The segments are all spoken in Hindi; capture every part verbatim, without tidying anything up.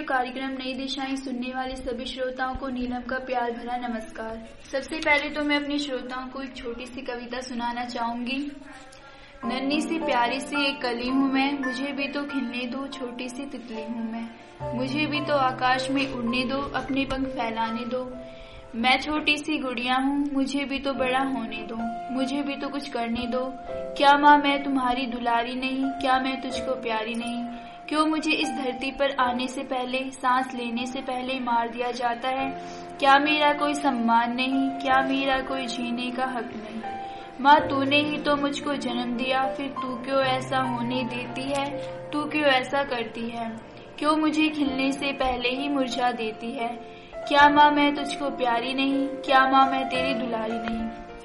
कार्यक्रम नई दिशाएं सुनने वाले सभी श्रोताओं को नीलम का प्यार भरा नमस्कार। सबसे पहले तो मैं अपने श्रोताओं को एक छोटी सी कविता सुनाना चाहूंगी। नन्ही सी प्यारी सी एक कली हूँ मैं, मुझे भी तो खिलने दो, छोटी सी तितली हूँ मैं, मुझे भी तो आकाश में उड़ने दो, अपने पंख फैलाने दो। मैं छोटी सी गुड़िया हूँ, मुझे भी तो बड़ा होने दो, मुझे भी तो कुछ करने दो। क्या माँ मैं तुम्हारी दुलारी नहीं, क्या मैं तुझको प्यारी नहीं? क्यों मुझे इस धरती पर आने से पहले, सांस लेने से पहले मार दिया जाता है? क्या मेरा कोई सम्मान नहीं, क्या मेरा कोई जीने का हक नहीं? माँ तूने ही तो मुझको जन्म दिया, फिर तू क्यों ऐसा होने देती है, तू क्यों ऐसा करती है? क्यों मुझे खिलने से पहले ही मुरझा देती है? क्या माँ मैं तुझको प्यारी नहीं, क्या माँ मैं तेरी दुलारी नहीं?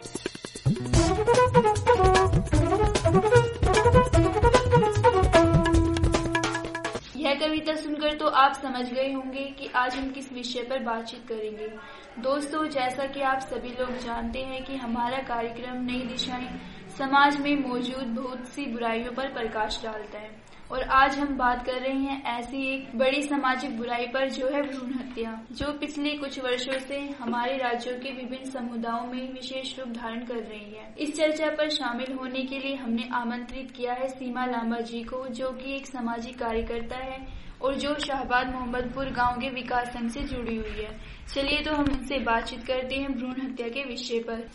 यह कविता सुनकर तो आप समझ गए होंगे कि आज हम किस विषय पर बातचीत करेंगे। दोस्तों, जैसा कि आप सभी लोग जानते हैं कि हमारा कार्यक्रम नई दिशाएं समाज में मौजूद बहुत सी बुराइयों पर प्रकाश डालता है, और आज हम बात कर रहे हैं ऐसी एक बड़ी सामाजिक बुराई पर जो है भ्रूण हत्या, जो पिछले कुछ वर्षों से हमारे राज्यों के विभिन्न समुदायों में विशेष रूप धारण कर रही है। इस चर्चा पर शामिल होने के लिए हमने आमंत्रित किया है सीमा लांबा जी को, जो कि एक सामाजिक कार्यकर्ता है और जो शाहबाद मोहम्मदपुर गांव के विकास संघ से जुड़ी हुई है। चलिए तो हम उनसे बातचीत करते हैं भ्रूण हत्या के विषय पर।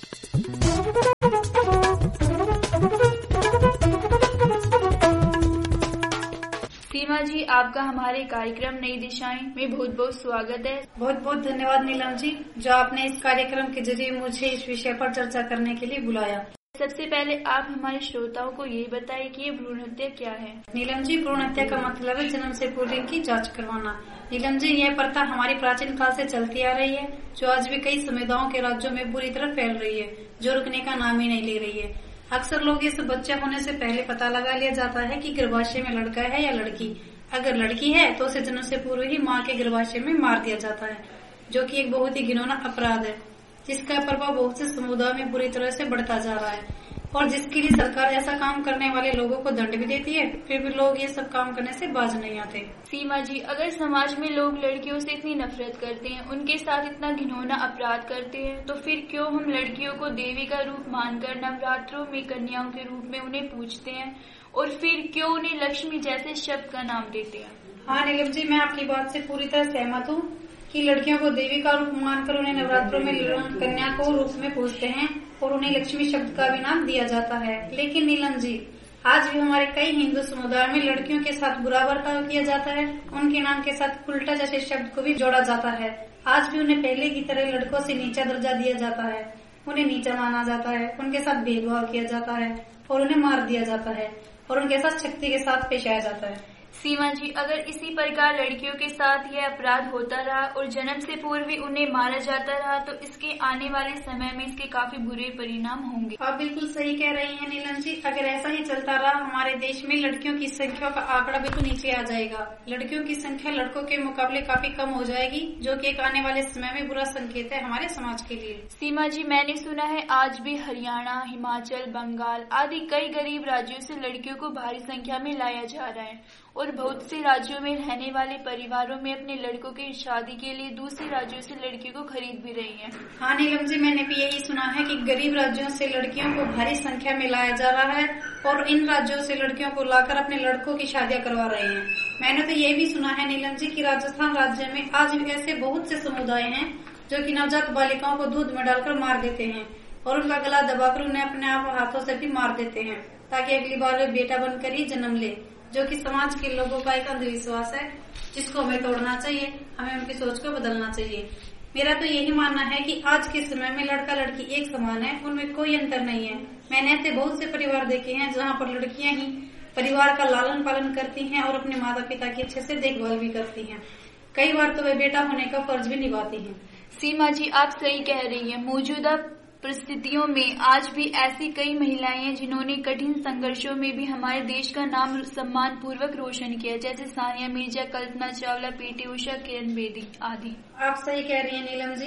सीमा जी, आपका हमारे कार्यक्रम नई दिशाएं में बहुत बहुत स्वागत है। बहुत बहुत धन्यवाद नीलम जी, जो आपने इस कार्यक्रम के जरिए मुझे इस विषय पर चर्चा करने के लिए बुलाया। सबसे पहले आप हमारे श्रोताओं को ये बताइए कि ये भ्रूण हत्या क्या है। नीलम जी, भ्रूण हत्या का मतलब है जन्म से पूर्व की जांच करवाना। नीलम जी, यह प्रथा हमारी प्राचीन काल से चलती आ रही है, जो आज भी कई समुदायों के राज्यों में बुरी तरह फैल रही है, जो रुकने का नाम ही नहीं ले रही है। अक्सर लोग इस बच्चे होने से पहले पता लगा लिया जाता है कि गर्भाशय में लड़का है या लड़की। अगर लड़की है तो उसे जन्म से पूर्व ही माँ के गर्भाशय में मार दिया जाता है, जो कि एक बहुत ही घिनौना अपराध है, जिसका प्रभाव बहुत से समुदायों में बुरी तरह से बढ़ता जा रहा है, और जिसके लिए सरकार ऐसा काम करने वाले लोगों को दंड भी देती है, फिर भी लोग ये सब काम करने से बाज नहीं आते। सीमा जी, अगर समाज में लोग लड़कियों से इतनी नफरत करते हैं, उनके साथ इतना घिनौना अपराध करते हैं, तो फिर क्यों हम लड़कियों को देवी का रूप मानकर नवरात्रों में कन्याओं के रूप में उन्हें पूजते हैं, और फिर क्यों उन्हें लक्ष्मी जैसे शब्द का नाम देते हैं? हाँ नीलम जी, मैं आपकी बात से पूरी तरह सहमत हूँ कि लड़कियों को देवी का रूप मानकर उन्हें नवरात्रों में कन्या को रूप में पूजते हैं और उन्हें लक्ष्मी शब्द का भी नाम दिया जाता है। लेकिन नीलम जी, आज भी हमारे कई हिंदू समुदाय में लड़कियों के साथ बुरा बर्ताव किया जाता है, उनके नाम के साथ उल्टा जैसे शब्द को भी जोड़ा जाता है। आज भी उन्हें पहले की तरह लड़कों से नीचा दर्जा दिया जाता है, उन्हें नीचा माना जाता है, उनके साथ भेदभाव किया जाता है और उन्हें मार दिया जाता है और उनके साथ शक्ति के साथ पेश आया जाता है। सीमा जी, अगर इसी प्रकार लड़कियों के साथ यह अपराध होता रहा और जन्म से पूर्व ही उन्हें मारा जाता रहा, तो इसके आने वाले समय में इसके काफी बुरे परिणाम होंगे। आप बिल्कुल सही कह रही हैं नीलम जी। अगर ऐसा ही चलता रहा, हमारे देश में लड़कियों की संख्या का आंकड़ा भी तो नीचे आ जाएगा। लड़कियों की संख्या लड़कों के मुकाबले काफी कम हो जाएगी, जो कि एक आने वाले समय में बुरा संकेत है हमारे समाज के लिए। सीमा जी, मैंने सुना है आज भी हरियाणा, हिमाचल, बंगाल आदि कई गरीब राज्यों से लड़कियों को भारी संख्या में लाया जा रहा है, और बहुत से राज्यों में रहने वाले परिवारों में अपने लड़कों की शादी के लिए दूसरे राज्यों से लड़कियों को खरीद भी रही हैं। हाँ नीलम जी, मैंने भी यही सुना है कि गरीब राज्यों से लड़कियों को भारी संख्या में लाया जा रहा है और इन राज्यों से लड़कियों को लाकर अपने लड़कों की शादियां करवा रहे हैं। मैंने तो ये भी सुना है नीलम जी कि राजस्थान राज्य में आज भी ऐसे बहुत से समुदाय हैं जो कि नवजात बालिकाओं को दूध में डालकर मार देते हैं और उनका गला दबाकर उन्हें अपने आप हाथों से भी मार देते हैं, ताकि अगली बार वे बेटा बनकर ही जन्म ले, जो कि समाज के लोगों का एक अंधविश्वास है, जिसको हमें तोड़ना चाहिए। हमें उनकी सोच को बदलना चाहिए। मेरा तो यही मानना है कि आज के समय में लड़का लड़की एक समान है, उनमें कोई अंतर नहीं है। मैंने ऐसे बहुत से परिवार देखे हैं जहाँ पर लड़कियां ही परिवार का लालन पालन करती हैं और अपने माता पिता की अच्छे से देखभाल भी करती हैं। कई बार तो वे बेटा होने का फर्ज भी निभाती हैं। सीमा जी, आप सही कह रही हैं। मौजूदा परिस्थितियों में आज भी ऐसी कई महिलाएं हैं जिन्होंने कठिन संघर्षों में भी हमारे देश का नाम सम्मान पूर्वक रोशन किया, जैसे सानिया मिर्जा, कल्पना चावला, पीटी उषा, किरण बेदी आदि। आप सही कह रही हैं नीलम जी।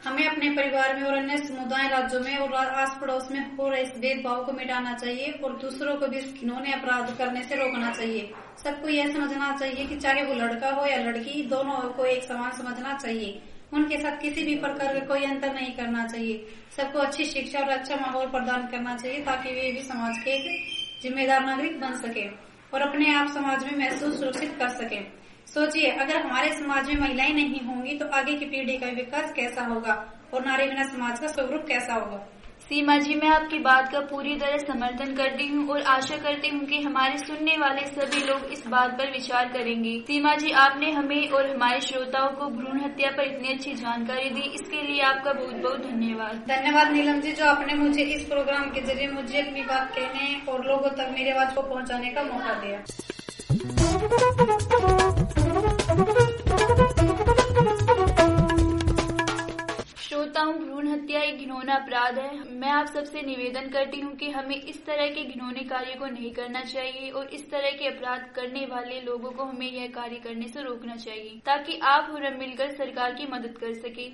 हमें अपने परिवार में और अन्य समुदाय राज्यों में और आस पड़ोस में हो रहे इस भेदभाव को मिटाना चाहिए और दूसरों को भी घिनौने अपराध करने से रोकना चाहिए। सबको यह समझना चाहिए कि चाहे वो लड़का हो या लड़की, दोनों को एक समान समझना चाहिए। उनके साथ किसी भी प्रकार का कोई अंतर नहीं करना चाहिए। सबको अच्छी शिक्षा और अच्छा माहौल प्रदान करना चाहिए ताकि वे भी समाज के एक जिम्मेदार नागरिक बन सके और अपने आप समाज में महसूस सुरक्षित कर सके। सोचिए, अगर हमारे समाज में महिलाएं नहीं होंगी तो आगे की पीढ़ी का विकास कैसा होगा और नारी बिना समाज का स्वरूप कैसा होगा। सीमा जी, मैं आपकी बात का पूरी तरह समर्थन करती हूँ और आशा करती हूँ कि हमारे सुनने वाले सभी लोग इस बात पर विचार करेंगे। सीमा जी, आपने हमें और हमारे श्रोताओं को भ्रूण हत्या पर इतनी अच्छी जानकारी दी, इसके लिए आपका बहुत बहुत धन्यवाद। धन्यवाद नीलम जी, जो आपने मुझे इस प्रोग्राम के जरिए मुझे अपनी बात कहने और लोगों तक मेरी आवाज को पहुँचाने का मौका दिया। श्रोताओं, भ्रूण हत्या एक घिनौना अपराध है। मैं आप सबसे निवेदन करती हूँ कि हमें इस तरह के घिनौने कार्य को नहीं करना चाहिए और इस तरह के अपराध करने वाले लोगों को हमें यह कार्य करने से रोकना चाहिए ताकि आप और हम मिलकर सरकार की मदद कर सके।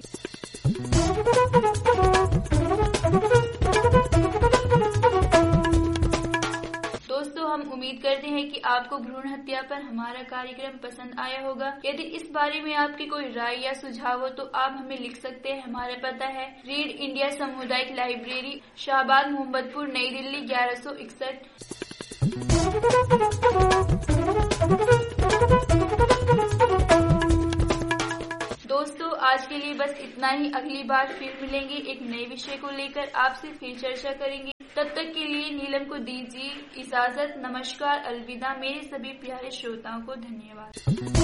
दोस्तों, हम उम्मीद करते हैं कि आपको भ्रूण हत्या पर हमारा कार्यक्रम पसंद आया होगा। यदि इस बारे में आपकी कोई राय या सुझाव हो तो आप हमें लिख सकते हैं। हमारा पता है रीड इंडिया सामुदायिक लाइब्रेरी, शाहबाद, मोहम्मदपुर, नई दिल्ली ग्यारह सौ इकसठ। दोस्तों, आज के लिए बस इतना ही। अगली बार फिर मिलेंगे एक नए विषय को लेकर, आपसे फिर चर्चा करेंगे। तब तक के लिए नीलम को दीजिए इजाजत। नमस्कार, अलविदा। मेरे सभी प्यारे श्रोताओं को धन्यवाद।